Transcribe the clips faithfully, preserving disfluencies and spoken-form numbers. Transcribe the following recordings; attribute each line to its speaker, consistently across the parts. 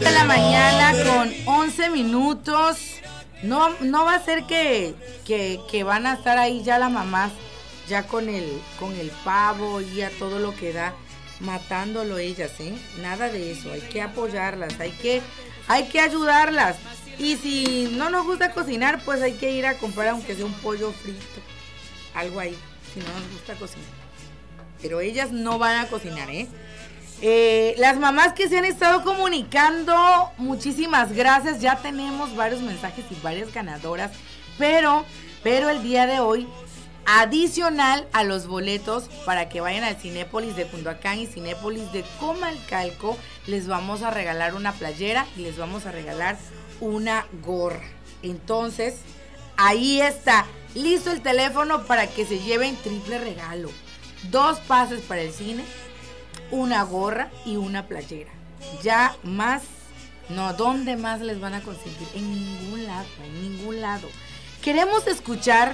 Speaker 1: de la mañana con once minutos. No, no va a ser que, que, que van a estar ahí ya las mamás, ya con el, con el pavo y a todo lo que da, matándolo ellas, ¿eh? Nada de eso, hay que apoyarlas, hay que, hay que ayudarlas. Y si no nos gusta cocinar, pues hay que ir a comprar aunque sea un pollo frito, algo ahí, si no nos gusta cocinar. Pero ellas no van a cocinar, ¿eh? Eh, las mamás que se han estado comunicando, muchísimas gracias. Ya tenemos varios mensajes y varias ganadoras, pero, pero el día de hoy, adicional a los boletos para que vayan al Cinépolis de Cunduacán y Cinépolis de Comalcalco, les vamos a regalar una playera y les vamos a regalar una gorra. Entonces, ahí está, listo el teléfono para que se lleven triple regalo. Dos pases para el cine, una gorra y una playera. Ya más, no, ¿dónde más les van a conseguir? En ningún lado, en ningún lado. Queremos escuchar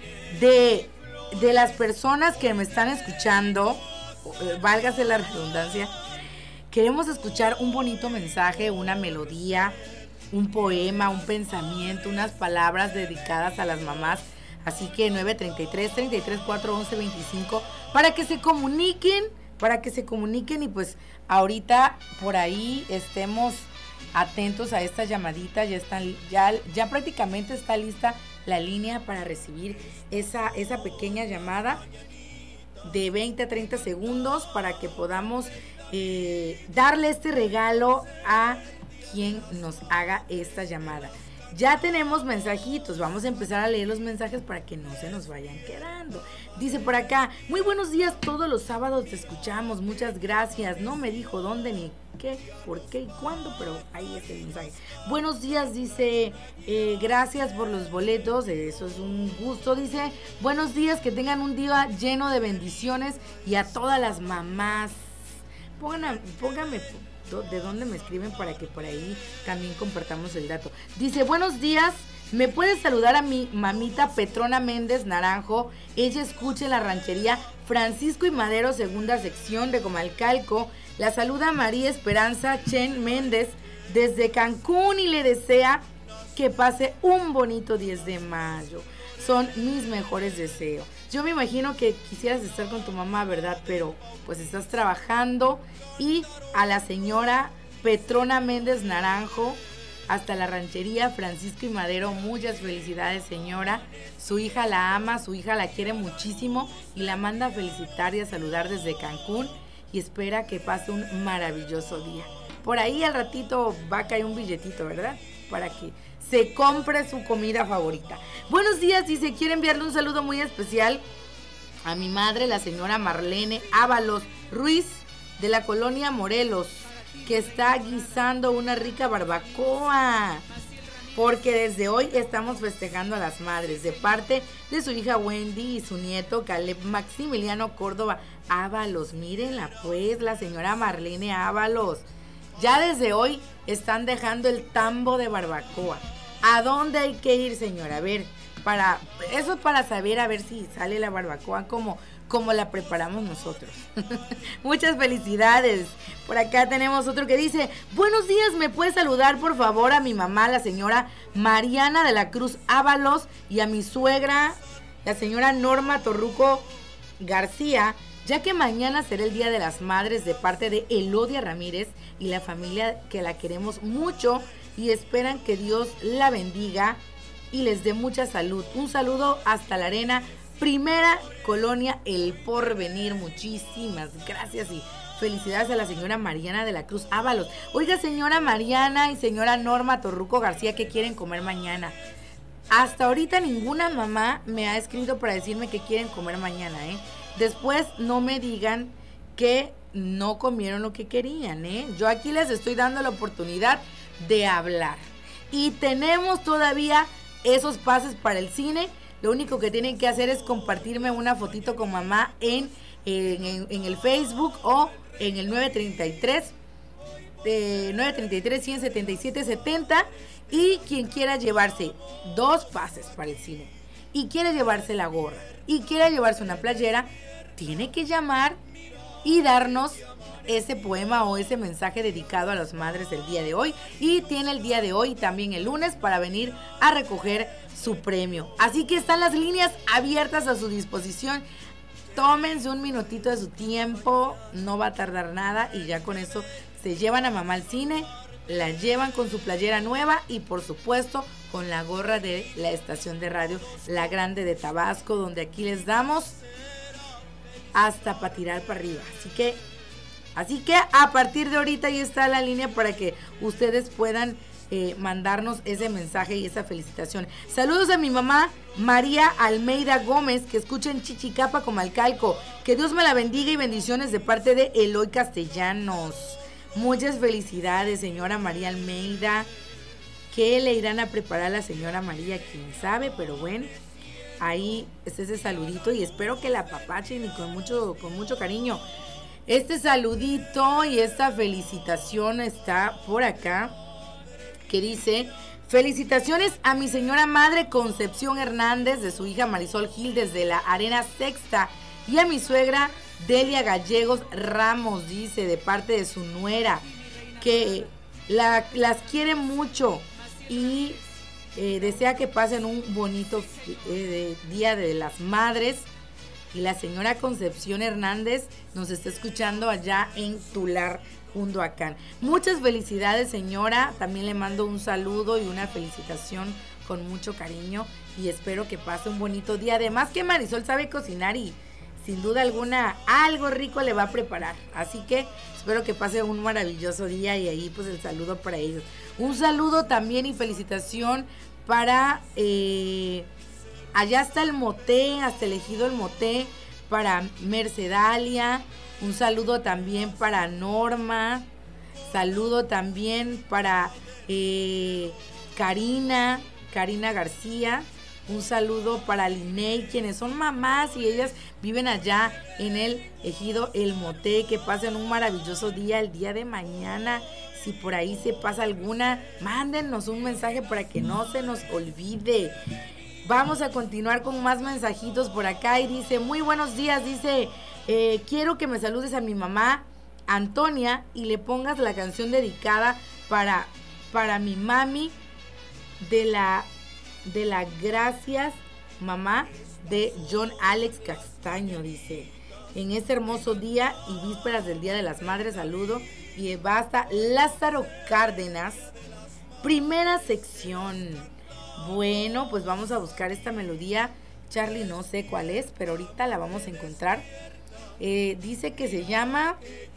Speaker 1: de, de las personas que me están escuchando, válgase la redundancia, queremos escuchar un bonito mensaje, una melodía, un poema, un pensamiento, unas palabras dedicadas a las mamás. Así que nueve treinta y tres, treinta y tres, cuatro, once, veinticinco, para que se comuniquen, para que se comuniquen y pues ahorita por ahí estemos atentos a esta llamadita. Ya están, ya, ya prácticamente está lista la línea para recibir esa, esa pequeña llamada de veinte a treinta segundos para que podamos eh, darle este regalo a quien nos haga esta llamada. Ya tenemos mensajitos, vamos a empezar a leer los mensajes para que no se nos vayan quedando. Dice por acá, muy buenos días, todos los sábados te escuchamos, muchas gracias. No me dijo dónde ni qué, por qué y cuándo, pero ahí está el mensaje. Buenos días, dice, eh, gracias por los boletos, eso es un gusto. Dice, buenos días, que tengan un día lleno de bendiciones y a todas las mamás. Pongan, pónganme de dónde me escriben para que por ahí también compartamos el dato. Dice, buenos días, ¿me puedes saludar a mi mamita Petrona Méndez Naranjo? Ella escucha en la ranchería Francisco y Madero, segunda sección de Comalcalco. La saluda María Esperanza Chen Méndez desde Cancún y le desea que pase un bonito diez de mayo. Son mis mejores deseos. Yo me imagino que quisieras estar con tu mamá, ¿verdad? Pero pues estás trabajando. Y a la señora Petrona Méndez Naranjo, hasta la ranchería Francisco y Madero, muchas felicidades, señora. Su hija la ama, su hija la quiere muchísimo y la manda a felicitar y a saludar desde Cancún y espera que pase un maravilloso día. Por ahí al ratito va a caer un billetito, ¿verdad? Para que se compre su comida favorita. Buenos días, dice, quiere enviarle un saludo muy especial a mi madre, la señora Marlene Ábalos Ruiz, de la colonia Morelos, que está guisando una rica barbacoa, porque desde hoy estamos festejando a las madres, de parte de su hija Wendy y su nieto Caleb Maximiliano Córdoba Ábalos. Mírenla pues, la señora Marlene Ábalos. Ya desde hoy están dejando el tambo de barbacoa. ¿A dónde hay que ir, señora? A ver, para eso es para saber a ver si sale la barbacoa como, como la preparamos nosotros. Muchas felicidades. Por acá tenemos otro que dice, buenos días, ¿me puede saludar por favor a mi mamá, la señora Mariana de la Cruz Ábalos, y a mi suegra, la señora Norma Torruco García, ya que mañana será el Día de las Madres, de parte de Elodia Ramírez y la familia, que la queremos mucho y esperan que Dios la bendiga y les dé mucha salud. Un saludo hasta La Arena, primera colonia El Porvenir. Muchísimas gracias y felicidades a la señora Mariana de la Cruz Ábalos. Oiga, señora Mariana y señora Norma Torruco García, ¿qué quieren comer mañana? Hasta ahorita ninguna mamá me ha escrito para decirme que quieren comer mañana, ¿eh? Después no me digan que no comieron lo que querían, ¿eh? Yo aquí les estoy dando la oportunidad de hablar. Y tenemos todavía esos pases para el cine. Lo único que tienen que hacer es compartirme una fotito con mamá en, en, en, en el Facebook o en el nueve treinta y tres, eh, nueve treinta y tres, ciento setenta y siete, setenta. Y quien quiera llevarse dos pases para el cine y quiere llevarse la gorra y quiera llevarse una playera, tiene que llamar y darnos ese poema o ese mensaje dedicado a las madres el día de hoy. Y tiene el día de hoy y también el lunes para venir a recoger su premio. Así que están las líneas abiertas a su disposición. Tómense un minutito de su tiempo, no va a tardar nada y ya con eso se llevan a mamá al cine, la llevan con su playera nueva y por supuesto con la gorra de la estación de radio La Grande de Tabasco, donde aquí les damos hasta para tirar para arriba. Así que, así que a partir de ahorita ahí está la línea para que ustedes puedan eh, mandarnos ese mensaje y esa felicitación. Saludos a mi mamá María Almeida Gómez, que escucha en Chichicapa, Comalcalco. Que Dios me la bendiga y bendiciones de parte de Eloy Castellanos. Muchas felicidades, señora María Almeida. ¿Qué le irán a preparar a la señora María? Quién sabe, pero bueno, ahí está ese saludito y espero que la apapachen y con mucho, con mucho cariño. Este saludito y esta felicitación está por acá, que dice: felicitaciones a mi señora madre Concepción Hernández, de su hija Marisol Gil desde la Arena Sexta, y a mi suegra Delia Gallegos Ramos, dice, de parte de su nuera, que la, las quiere mucho y eh, desea que pasen un bonito eh, Día de las Madres. Y la señora Concepción Hernández nos está escuchando allá en Tular, Jundoacán. Muchas felicidades, señora. También le mando un saludo y una felicitación con mucho cariño y espero que pase un bonito día. Además que Marisol sabe cocinar y sin duda alguna algo rico le va a preparar. Así que espero que pase un maravilloso día y ahí pues el saludo para ellos. Un saludo también y felicitación para... Eh, allá está el Moté, hasta elegido el Moté, para Mercedalia. Un saludo también para Norma. Saludo también para eh, Karina, Karina García. Un saludo para Linei, quienes son mamás y ellas viven allá en el ejido El Moté. Que pasen un maravilloso día el día de mañana. Si por ahí se pasa alguna, mándenos un mensaje para que no se nos olvide. Vamos a continuar con más mensajitos por acá y dice: muy buenos días, dice, eh, quiero que me saludes a mi mamá Antonia y le pongas la canción dedicada para, para mi mami de la, de la Gracias Mamá de John Alex Castaño, dice. En este hermoso día y vísperas del Día de las Madres, saludo y basta Lázaro Cárdenas, primera sección. Bueno, pues vamos a buscar esta melodía. Charlie, no sé cuál es, pero ahorita la vamos a encontrar. Eh, dice que se llama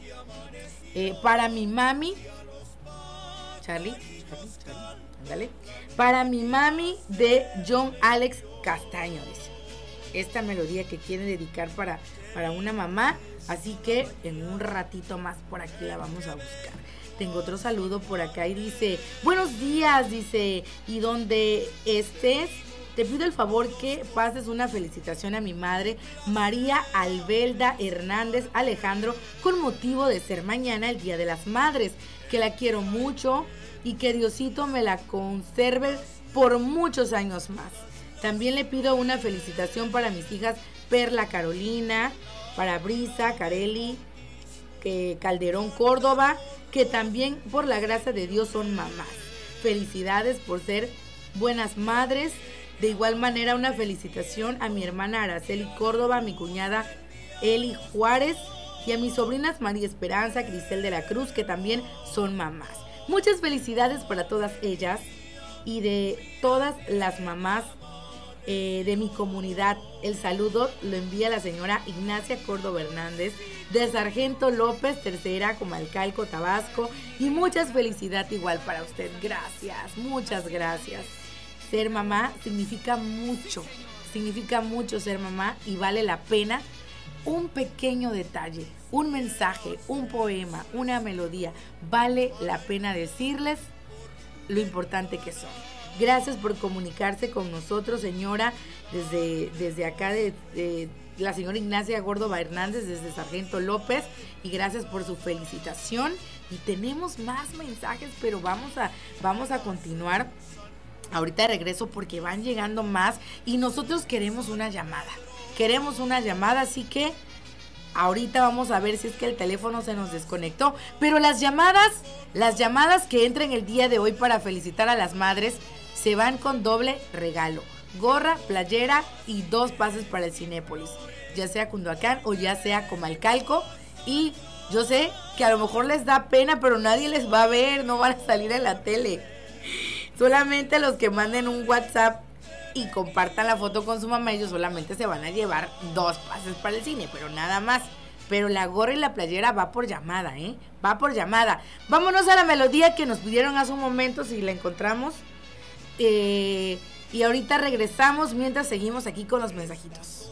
Speaker 1: eh, Para mi mami. Charlie, Charlie, Charlie, ándale. Para mi mami de John Alex Castaño, dice. Esta melodía que quiere dedicar para, para una mamá. Así que en un ratito más por aquí la vamos a buscar. Tengo otro saludo por acá y dice: buenos días, dice, y donde estés, te pido el favor que pases una felicitación a mi madre, María Albelda Hernández Alejandro, con motivo de ser mañana el Día de las Madres, que la quiero mucho y que Diosito me la conserve por muchos años más. También le pido una felicitación para mis hijas Perla Carolina, para Brisa Carelli, que Calderón Córdoba, que también por la gracia de Dios son mamás. Felicidades por ser buenas madres. De igual manera una felicitación a mi hermana Araceli Córdoba, a mi cuñada Eli Juárez y a mis sobrinas María Esperanza, Cristel de la Cruz, que también son mamás. Muchas felicidades para todas ellas y de todas las mamás eh, de mi comunidad. El saludo lo envía la señora Ignacia Córdoba Hernández de Sargento López, tercera, Comalcalco, Tabasco. Y muchas felicidades igual para usted. Gracias, muchas gracias. Ser mamá significa mucho, significa mucho ser mamá y vale la pena un pequeño detalle, un mensaje, un poema, una melodía. Vale la pena decirles lo importante que son. Gracias por comunicarse con nosotros, señora, desde, desde acá de, de la señora Ignacia Córdoba Hernández, desde Sargento López, y gracias por su felicitación. Y tenemos más mensajes, pero vamos a, vamos a continuar ahorita de regreso porque van llegando más y nosotros queremos una llamada. Queremos una llamada, así que Ahorita vamos a ver si es que el teléfono se nos desconectó. Pero las llamadas, las llamadas que entren el día de hoy para felicitar a las madres se van con doble regalo. Gorra, playera y dos pases para el Cinépolis. Ya sea Cunduacán o ya sea Comalcalco. Y yo sé que a lo mejor les da pena, pero nadie les va a ver, no van a salir en la tele. Solamente los que manden un WhatsApp y compartan la foto con su mamá, ellos solamente se van a llevar dos pases para el cine, pero nada más. Pero la gorra y la playera va por llamada, ¿eh? Va por llamada. Vámonos a la melodía que nos pidieron hace un momento, si la encontramos. Eh, y ahorita regresamos mientras seguimos aquí con los mensajitos.